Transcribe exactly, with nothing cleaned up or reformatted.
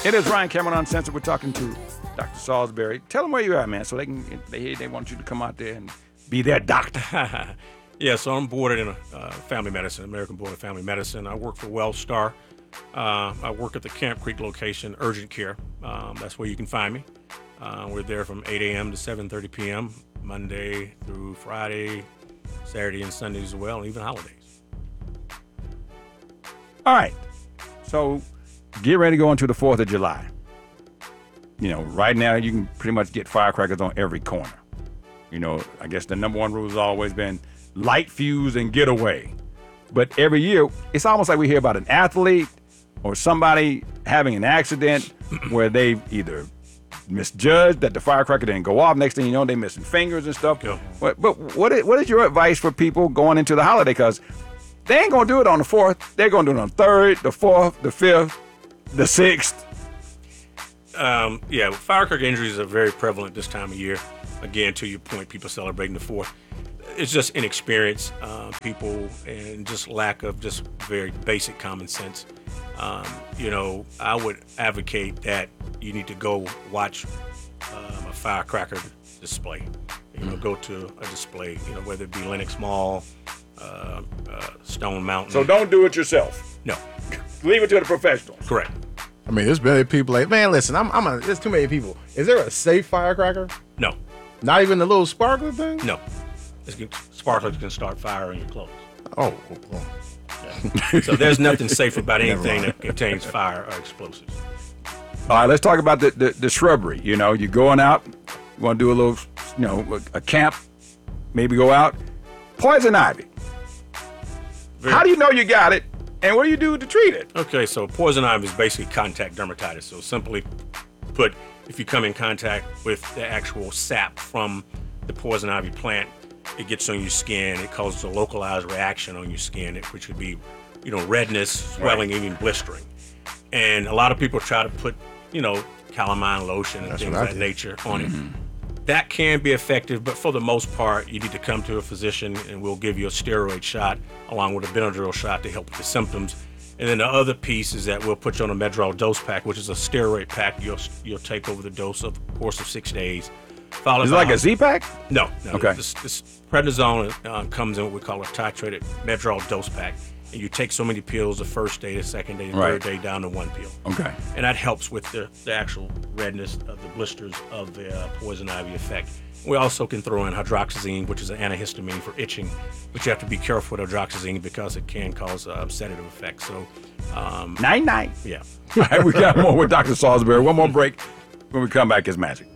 It is Ryan Cameron Uncensored. We're talking to Doctor Salisbury. Tell them where you are, man, so they can they they want you to come out there and be their doctor. Yeah, so I'm boarded in a, uh, family medicine, American Board of Family Medicine. I work for WellStar. Uh, I work at the Camp Creek location, urgent care. Um, that's where you can find me. Uh, we're there from eight a.m. to seven thirty p.m. Monday through Friday, Saturday and Sundays as well, and even holidays. All right. So get ready to go into the fourth of July. You know, right now you can pretty much get firecrackers on every corner. You know, I guess the number one rule has always been light fuse and get away. But every year, it's almost like we hear about an athlete or somebody having an accident where they've either misjudged that the firecracker didn't go off. Next thing you know, they're missing fingers and stuff. Yeah. But, but what is, what is your advice for people going into the holiday? Because they ain't going to do it on the fourth. They're going to do it on the third, the fourth, the fifth, the sixth. Um, yeah, firecracker injuries are very prevalent this time of year. Again, to your point, people celebrating the fourth. It's just inexperience, uh, people, and just lack of just very basic common sense. Um, you know, I would advocate that you need to go watch um, a firecracker display. You know, go to a display, you know, whether it be Lenox Mall, uh, uh, Stone Mountain. So don't do it yourself. No. Leave it to the professionals. Correct. I mean, there's many people like, man, listen, I'm, I'm a, there's too many people. Is there a safe firecracker? No. Not even the little sparkler thing? No. It's, sparklers can start fire in your clothes. Oh, well. Yeah. So there's nothing safe about anything that contains fire or explosives. All right, let's talk about the, the, the shrubbery. You know, you're going out, you want to do a little, you know, a, a camp, maybe go out. Poison ivy. Very- How do you know you got it, and what do you do to treat it? Okay, so poison ivy is basically contact dermatitis. So simply put, if you come in contact with the actual sap from the poison ivy plant, it gets on your skin. It causes a localized reaction on your skin, which could be, you know, redness, swelling, right. Even blistering. And a lot of people try to put, you know, calamine lotion and That's things what of I that did. nature on Mm-hmm. it. That can be effective, but for the most part, you need to come to a physician and we'll give you a steroid shot along with a Benadryl shot to help with the symptoms. And then the other piece is that we'll put you on a Medrol dose pack, which is a steroid pack you'll you'll take over the dose of the course of six days. Is it like a Z-Pack? No, no. Okay. This, this prednisone uh, comes in what we call a titrated Medrol dose pack. And you take so many pills the first day, the second day, the Right. third day down to one pill. Okay. And that helps with the, the actual redness of the blisters of the uh, poison ivy effect. We also can throw in hydroxyzine, which is an antihistamine for itching, but you have to be careful with hydroxyzine because it can cause a sedative effect. So, um, Night night. yeah. All right, we got more with Doctor Salisbury. One more break. When we come back, it's magic.